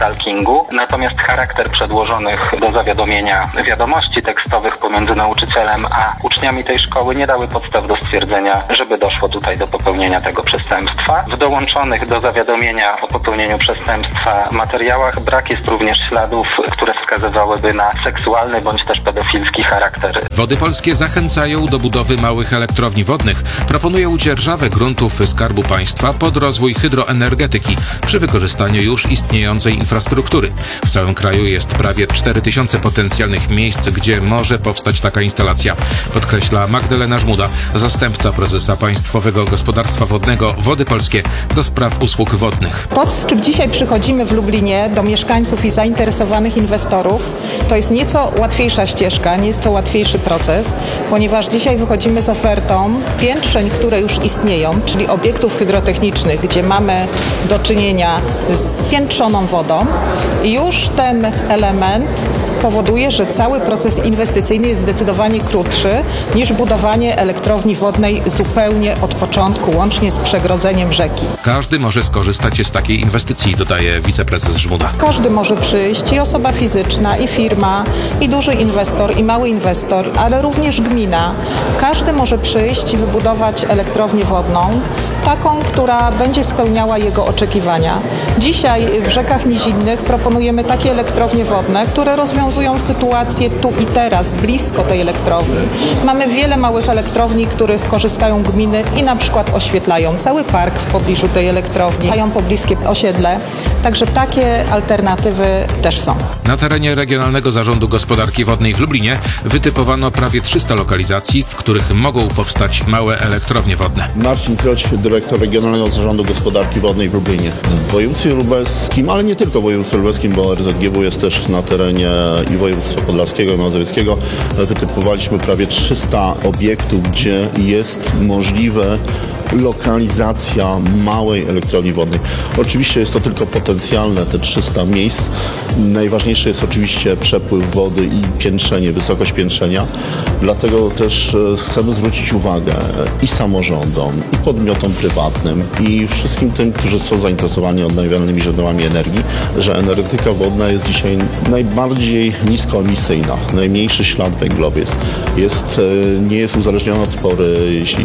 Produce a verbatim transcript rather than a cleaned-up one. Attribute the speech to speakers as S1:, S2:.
S1: stalkingu. Natomiast charakter przedłożonych do zawiadomienia wiadomości tekstowych pomiędzy nauczycielem a uczniami tej szkoły nie dały podstaw do stwierdzenia, żeby doszło tutaj do popełnienia tego przestępstwa. W dołączonych do zawiadomienia o popełnieniu przestępstwa materiałach brak jest również śladów, które wskazywałyby na seksualny bądź też pedofilski charakter.
S2: Wody Polskie zachęcają do budowy małych elektrowni wodnych. Proponują dzierżawę gruntów Skarbu Państwa pod rozwój hydroenergetyki przy wykorzystaniu już istniejącej infrastruktury. W całym kraju jest prawie cztery tysiące potencjalnych miejsc, gdzie może powstać taka instalacja, podkreśla Magdalena Żmuda, zastępca prezesa Państwowego Gospodarstwa Wodnego Wody Polskie do spraw usług wodnych.
S3: To, z czym dzisiaj przychodzimy w Lublinie do mieszkańców i zainteresowanych inwestorów, to jest nieco łatwiejsza ścieżka, nieco łatwiejszy proces, ponieważ dzisiaj wychodzimy z ofertą piętrzeń, które już istnieją, czyli obiektów hydrotechnicznych, gdzie mamy do czynienia z piętrzoną wodą. I już ten element powoduje, że cały proces inwestycyjny jest zdecydowanie krótszy niż budowanie elektrowni wodnej zupełnie od początku, łącznie z przegrodzeniem rzeki.
S2: Każdy może skorzystać z takiej inwestycji, dodaje wiceprezes Żmuda.
S3: Każdy może przyjść, i osoba fizyczna, i firma, i duży inwestor, i mały inwestor, ale również gmina. Każdy może przyjść i wybudować elektrownię wodną, taką, która będzie spełniała jego oczekiwania. Dzisiaj w rzekach nizinnych proponujemy takie elektrownie wodne, które rozwiązują sytuację tu i teraz, blisko tej elektrowni. Mamy wiele małych elektrowni, których korzystają gminy i na przykład oświetlają cały park w pobliżu tej elektrowni, mają pobliskie osiedle, także takie alternatywy też są.
S2: Na terenie Regionalnego Zarządu Gospodarki Wodnej w Lublinie wytypowano prawie trzysta lokalizacji, w których mogą powstać małe elektrownie wodne.
S4: Marcin Kroć, dyrektor Regionalnego Zarządu Gospodarki Wodnej w Lublinie. W województwie lubelskim, ale nie tylko w województwie lubelskim, bo R Z G W jest też na terenie i województwa podlaskiego, i mazowieckiego, wytypowaliśmy prawie trzysta obiektów, gdzie jest możliwe lokalizacja małej elektrowni wodnej. Oczywiście jest to tylko potencjalne, te trzysta miejsc. Najważniejsze jest oczywiście przepływ wody i piętrzenie, wysokość piętrzenia. Dlatego też chcemy zwrócić uwagę i samorządom, i podmiotom prywatnym, i wszystkim tym, którzy są zainteresowani odnawialnymi źródłami energii, że energetyka wodna jest dzisiaj najbardziej niskoemisyjna. Najmniejszy ślad węglowy jest, jest nie jest uzależniona od pory, jeśli